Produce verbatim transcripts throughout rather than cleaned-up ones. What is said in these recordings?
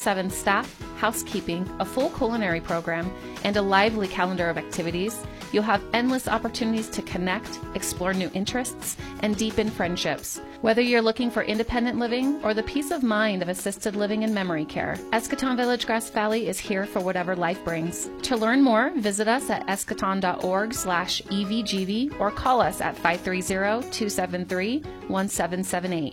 seven staff, housekeeping, a full culinary program, and a lively calendar of activities, you'll have endless opportunities to connect, explore new interests, and deepen friendships. Whether you're looking for independent living or the peace of mind of assisted living and memory care, Eschaton Village Grass Valley is here for whatever life brings. To learn more, visit us at eschaton.org slash evgv or call us at five three zero, two seven three, one seven seven eight.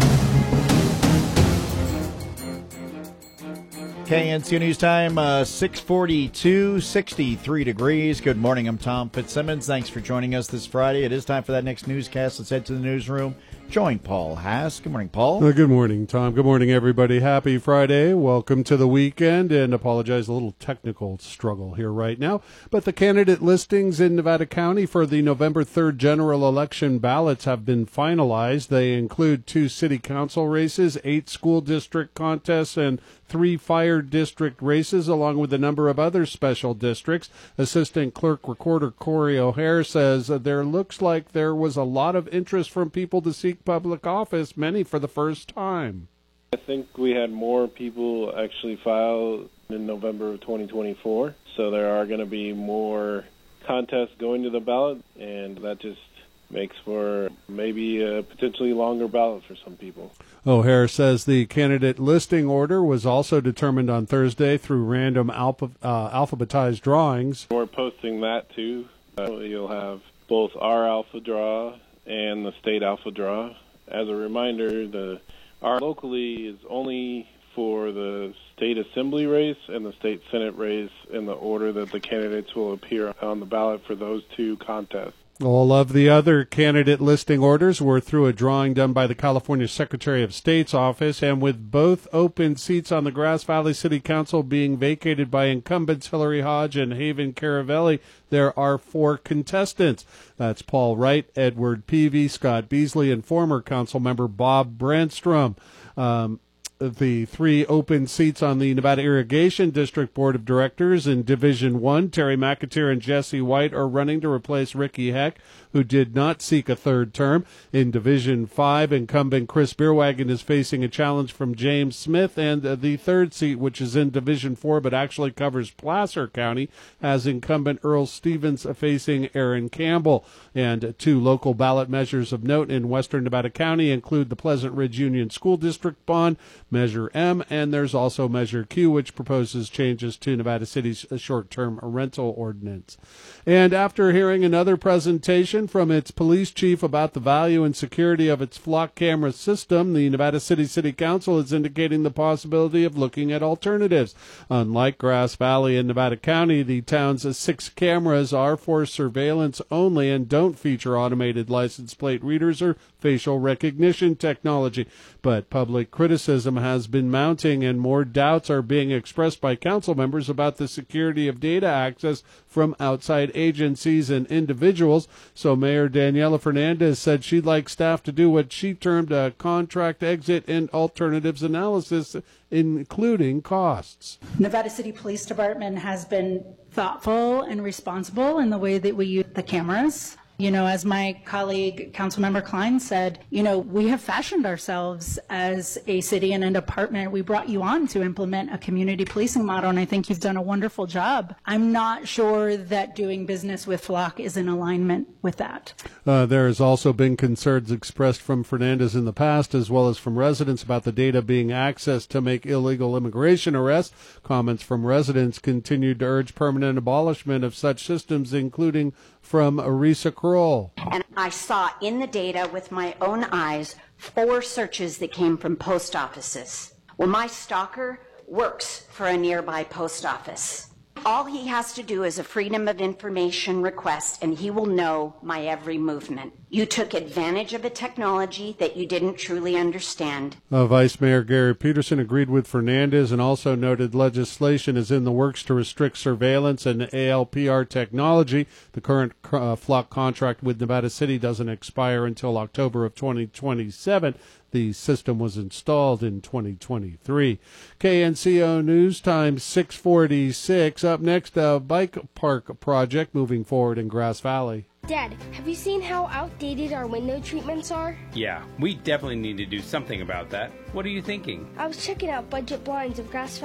K N C O News Time, uh, six forty-two, sixty-three degrees. Good morning, I'm Tom Fitzsimmons. Thanks for joining us this Friday. It is time for that next newscast. Let's head to the newsroom. Join Paul Haas. Good morning, Paul. Uh, good morning, Tom. Good morning, everybody. Happy Friday. Welcome to the weekend, and apologize a little technical struggle here right now. But the candidate listings in Nevada County for the November third general election ballots have been finalized. They include two city council races, eight school district contests, and three fire district races, along with a number of other special districts. Assistant Clerk Recorder Corey O'Hare says uh, there looks like there was a lot of interest from people to seek public office, many for the first time. I think we had more people actually file in November of twenty twenty-four, so there are going to be more contests going to the ballot, and that just makes for maybe a potentially longer ballot for some people. O'Hare says the candidate listing order was also determined on Thursday through random alpha, uh, alphabetized drawings. We're posting that too. Uh, you'll have both our alpha draw and the state alpha draw. As a reminder, the our locally is only for the state assembly race and the state senate race in the order that the candidates will appear on the ballot for those two contests. All of the other candidate listing orders were through a drawing done by the California Secretary of State's office, and with both open seats on the Grass Valley City Council being vacated by incumbents Hillary Hodge and Haven Caravelli, there are four contestants. That's Paul Wright, Edward Peavy, Scott Beasley, and former council member Bob Brandstrom. Um, The three open seats on the Nevada Irrigation District Board of Directors in Division one, Terry McAteer and Jesse White are running to replace Ricky Heck, who did not seek a third term. In Division five, incumbent Chris Beerwagen is facing a challenge from James Smith, and the third seat, which is in Division four but actually covers Placer County, has incumbent Earl Stevens facing Aaron Campbell. And two local ballot measures of note in western Nevada County include the Pleasant Ridge Union School District bond, Measure M, and there's also Measure Q, which proposes changes to Nevada City's short-term rental ordinance. And after hearing another presentation from its police chief about the value and security of its flock camera system, the Nevada City City Council is indicating the possibility of looking at alternatives. Unlike Grass Valley and Nevada County, the town's six cameras are for surveillance only and don't feature automated license plate readers or facial recognition technology. But public criticism has been mounting, and more doubts are being expressed by council members about the security of data access from outside agencies and individuals. So Mayor Daniela Fernandez said she'd like staff to do what she termed a contract exit and alternatives analysis, including costs. Nevada City Police Department has been thoughtful and responsible in the way that we use the cameras. You know, as my colleague, Councilmember Klein said, you know, we have fashioned ourselves as a city and a department. We brought you on to implement a community policing model, and I think you've done a wonderful job. I'm not sure that doing business with Flock is in alignment with that. Uh, there has also been concerns expressed from Fernandez in the past, as well as from residents, about the data being accessed to make illegal immigration arrests. Comments from residents continued to urge permanent abolishment of such systems, including from Arisa Kroll. And I saw in the data with my own eyes four searches that came from post offices. Well, my stalker works for a nearby post office. All he has to do is a Freedom of Information request, and he will know my every movement. You took advantage of a technology that you didn't truly understand. Uh, Vice Mayor Gary Peterson agreed with Fernandez and also noted legislation is in the works to restrict surveillance and A L P R technology. The current uh, Flock contract with Nevada City doesn't expire until October of twenty twenty-seven. The system was installed in twenty twenty-three. K N C O News Time six forty-six. Up next, a bike park project moving forward in Grass Valley. Dad, have you seen how outdated our window treatments are? Yeah, we definitely need to do something about that. What are you thinking? I was checking out Budget Blinds of Grass